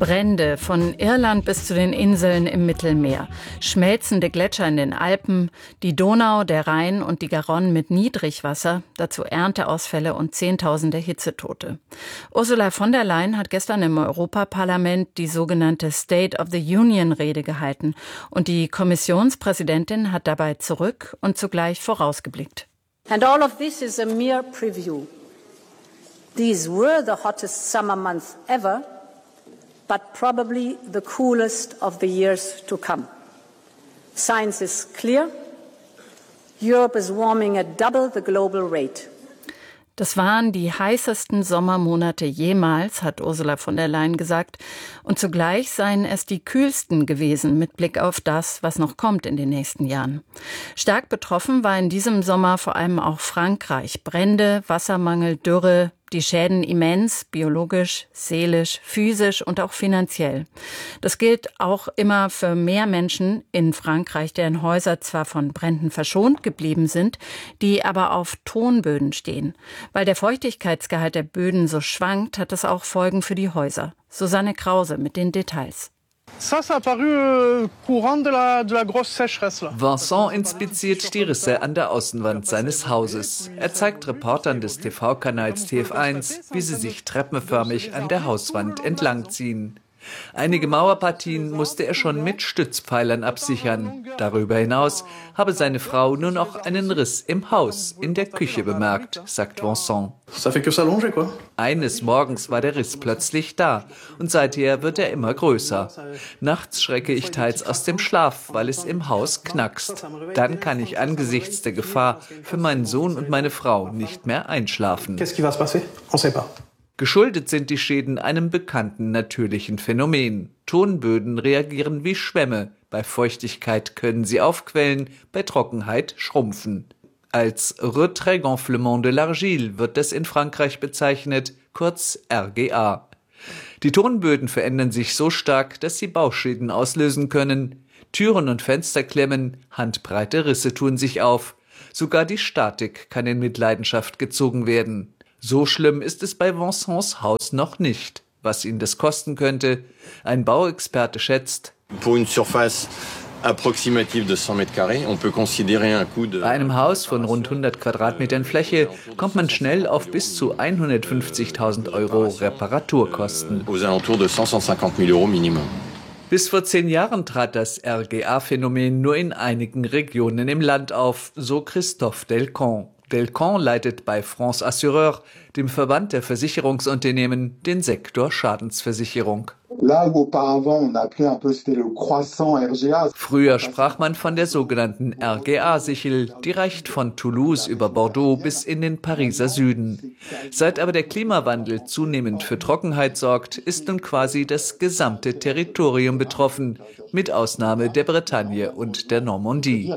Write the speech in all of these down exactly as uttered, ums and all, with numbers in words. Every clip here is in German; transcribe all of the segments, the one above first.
Brände von Irland bis zu den Inseln im Mittelmeer, schmelzende Gletscher in den Alpen, die Donau, der Rhein und die Garonne mit Niedrigwasser, dazu Ernteausfälle und Zehntausende Hitzetote. Ursula von der Leyen hat gestern im Europaparlament die sogenannte State of the Union-Rede gehalten und die Kommissionspräsidentin hat dabei zurück und zugleich vorausgeblickt. And all of this is a mere preview. These were the hottest summer months ever, but probably the coolest of the years to come. Science is clear. Europe is warming at double the global rate. Das waren die heißesten Sommermonate jemals, hat Ursula von der Leyen gesagt. Und zugleich seien es die kühlsten gewesen mit Blick auf das, was noch kommt in den nächsten Jahren. Stark betroffen war in diesem Sommer vor allem auch Frankreich. Brände, Wassermangel, Dürre, die Schäden immens, biologisch, seelisch, physisch und auch finanziell. Das gilt auch immer für mehr Menschen in Frankreich, deren Häuser zwar von Bränden verschont geblieben sind, die aber auf Tonböden stehen. Weil der Feuchtigkeitsgehalt der Böden so schwankt, hat das auch Folgen für die Häuser. Susanne Krause mit den Details. Vincent inspiziert die Risse an der Außenwand seines Hauses. Er zeigt Reportern des T V-Kanals T F eins, wie sie sich treppenförmig an der Hauswand entlangziehen. Einige Mauerpartien musste er schon mit Stützpfeilern absichern. Darüber hinaus habe seine Frau nur noch einen Riss im Haus, in der Küche bemerkt, sagt Vincent. Eines Morgens war der Riss plötzlich da und seither wird er immer größer. Nachts schrecke ich teils aus dem Schlaf, weil es im Haus knackst. Dann kann ich angesichts der Gefahr für meinen Sohn und meine Frau nicht mehr einschlafen. Geschuldet sind die Schäden einem bekannten natürlichen Phänomen. Tonböden reagieren wie Schwämme. Bei Feuchtigkeit können sie aufquellen, bei Trockenheit schrumpfen. Als Retrait-Gonflement de l'Argile wird das in Frankreich bezeichnet, kurz R G A. Die Tonböden verändern sich so stark, dass sie Bauschäden auslösen können. Türen und Fenster klemmen, handbreite Risse tun sich auf. Sogar die Statik kann in Mitleidenschaft gezogen werden. So schlimm ist es bei Vincents Haus noch nicht. Was ihn das kosten könnte? Ein Bauexperte schätzt, bei einem Haus von rund hundert Quadratmetern Fläche kommt man schnell auf bis zu hundertfünfzigtausend Euro Reparaturkosten. Bis vor zehn Jahren trat das R G A-Phänomen nur in einigen Regionen im Land auf, so Christophe Delcon. Delcon leitet bei France Assureur, dem Verband der Versicherungsunternehmen, den Sektor Schadensversicherung. Früher sprach man von der sogenannten R G A-Sichel, die reicht von Toulouse über Bordeaux bis in den Pariser Süden. Seit aber der Klimawandel zunehmend für Trockenheit sorgt, ist nun quasi das gesamte Territorium betroffen, mit Ausnahme der Bretagne und der Normandie.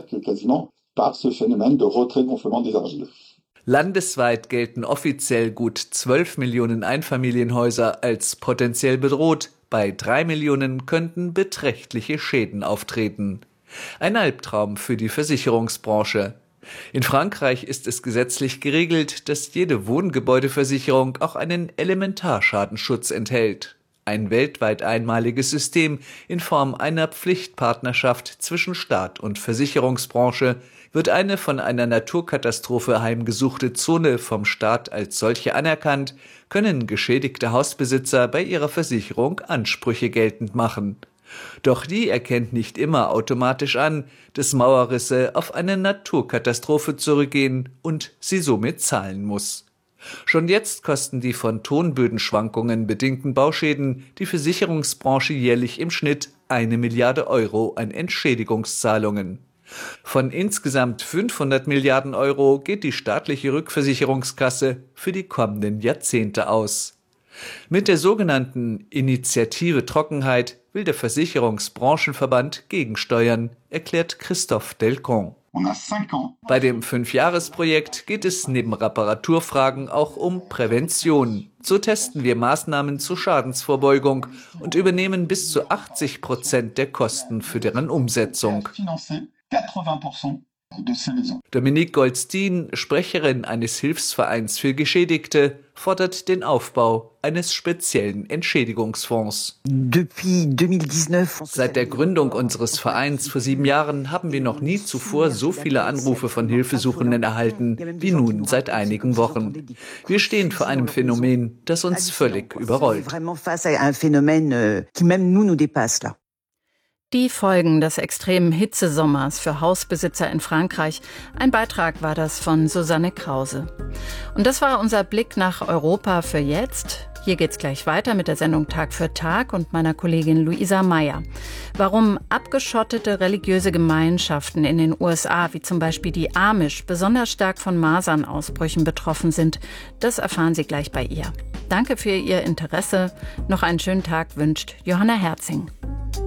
Landesweit gelten offiziell gut zwölf Millionen Einfamilienhäuser als potenziell bedroht. Bei drei Millionen könnten beträchtliche Schäden auftreten. Ein Albtraum für die Versicherungsbranche. In Frankreich ist es gesetzlich geregelt, dass jede Wohngebäudeversicherung auch einen Elementarschadenschutz enthält. Ein weltweit einmaliges System in Form einer Pflichtpartnerschaft zwischen Staat und Versicherungsbranche. Wird eine von einer Naturkatastrophe heimgesuchte Zone vom Staat als solche anerkannt, können geschädigte Hausbesitzer bei ihrer Versicherung Ansprüche geltend machen. Doch die erkennt nicht immer automatisch an, dass Mauerrisse auf eine Naturkatastrophe zurückgehen und sie somit zahlen muss. Schon jetzt kosten die von Tonbödenschwankungen bedingten Bauschäden die Versicherungsbranche jährlich im Schnitt eine Milliarde Euro an Entschädigungszahlungen. Von insgesamt fünfhundert Milliarden Euro geht die staatliche Rückversicherungskasse für die kommenden Jahrzehnte aus. Mit der sogenannten Initiative Trockenheit will der Versicherungsbranchenverband gegensteuern, erklärt Christophe Delcon. Bei dem Fünfjahresprojekt geht es neben Reparaturfragen auch um Prävention. So testen wir Maßnahmen zur Schadensvorbeugung und übernehmen bis zu achtzig Prozent der Kosten für deren Umsetzung. Dominique Goldstein, Sprecherin eines Hilfsvereins für Geschädigte, fordert den Aufbau eines speziellen Entschädigungsfonds. Seit der Gründung unseres Vereins vor sieben Jahren haben wir noch nie zuvor so viele Anrufe von Hilfesuchenden erhalten wie nun seit einigen Wochen. Wir stehen vor einem Phänomen, das uns völlig überrollt. Die Folgen des extremen Hitzesommers für Hausbesitzer in Frankreich. Ein Beitrag war das von Susanne Krause. Und das war unser Blick nach Europa für jetzt. Hier geht's gleich weiter mit der Sendung Tag für Tag und meiner Kollegin Luisa Meyer. Warum abgeschottete religiöse Gemeinschaften in den U S A, wie zum Beispiel die Amish, besonders stark von Masernausbrüchen betroffen sind, das erfahren Sie gleich bei ihr. Danke für Ihr Interesse. Noch einen schönen Tag wünscht Johanna Herzing.